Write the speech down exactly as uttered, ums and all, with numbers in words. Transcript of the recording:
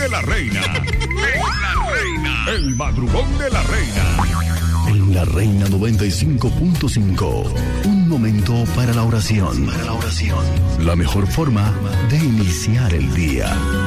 de la reina. En la reina. El madrugón de la reina. En la reina noventa y cinco punto cinco. Un momento para la oración. Para la oración. La mejor forma de iniciar el día.